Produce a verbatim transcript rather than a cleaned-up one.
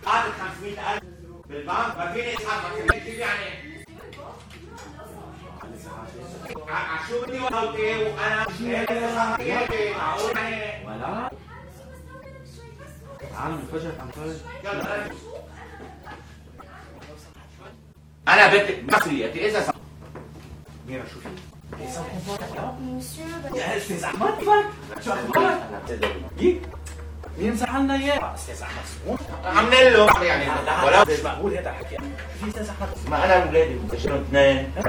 حاطط خمسمية ألف بالبنك ما فيني اسحب كيف يعني؟ شو بدي وقت ايه وانا مش هيك معقول يعني ولا تعال نفجر عم فجر يلا انا بدي مصريتي اذا سمحت ميرا شو في؟ مسيو يا استاذ احمد كيفك؟ شو اخبارك؟ جيك مين مسحلنا اياه؟ استاذ احمد سمون عملنا له يعني ولا مش معقول هذا الحكي في استاذ احمد ما انا واولادي بشيلهم اثنين